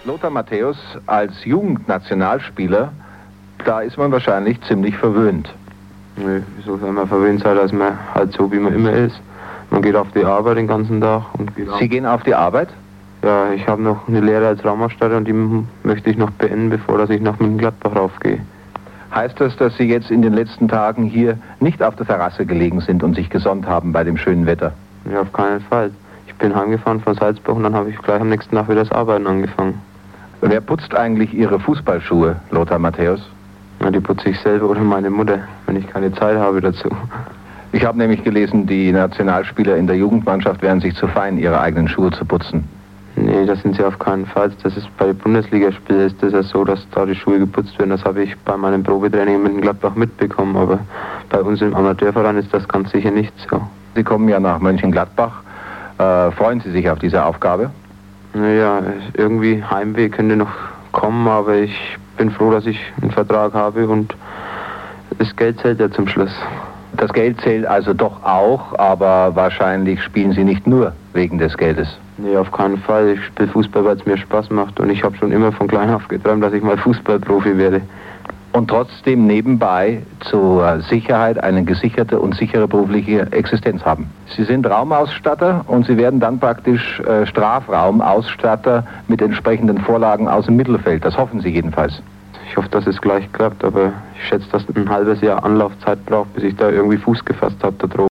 Lothar Matthäus als Jugendnationalspieler, da ist man wahrscheinlich ziemlich verwöhnt. Nee, wieso soll man verwöhnt sein, dass man halt so, wie man immer ist. Man geht auf die Arbeit den ganzen Tag. Sie gehen auf die Arbeit? Ja, ich habe noch eine Lehre als Raumausstatter und die möchte ich noch beenden, bevor ich nach Mönchengladbach raufgehe. Heißt das, dass Sie jetzt in den letzten Tagen hier nicht auf der Terrasse gelegen sind und sich gesonnt haben bei dem schönen Wetter? Ja, auf keinen Fall. Ich bin heimgefahren von Salzburg und dann habe ich gleich am nächsten Tag wieder das Arbeiten angefangen. Wer putzt eigentlich Ihre Fußballschuhe, Lothar Matthäus? Ja, die putze ich selber oder meine Mutter, wenn ich keine Zeit habe dazu. Ich habe nämlich gelesen, die Nationalspieler in der Jugendmannschaft wären sich zu fein, ihre eigenen Schuhe zu putzen. Nee, das sind sie auf keinen Fall. Das ist bei Bundesligaspielen ist das ja so, dass da die Schuhe geputzt werden. Das habe ich bei meinem Probetraining mit Gladbach mitbekommen, aber bei uns im Amateurverein ist das ganz sicher nicht so. Sie kommen ja nach Mönchengladbach. Freuen Sie sich auf diese Aufgabe? Naja, irgendwie Heimweh könnte noch kommen, aber ich bin froh, dass ich einen Vertrag habe und das Geld zählt ja zum Schluss. Das Geld zählt also doch auch, aber wahrscheinlich spielen Sie nicht nur wegen des Geldes. Nee, auf keinen Fall. Ich spiele Fußball, weil es mir Spaß macht und ich habe schon immer von klein auf geträumt, dass ich mal Fußballprofi werde. Und trotzdem nebenbei zur Sicherheit eine gesicherte und sichere berufliche Existenz haben. Sie sind Raumausstatter und Sie werden dann praktisch Strafraumausstatter mit entsprechenden Vorlagen aus dem Mittelfeld. Das hoffen Sie jedenfalls. Ich hoffe, dass es gleich klappt, aber ich schätze, dass ein halbes Jahr Anlaufzeit braucht, bis ich da irgendwie Fuß gefasst habe da droben.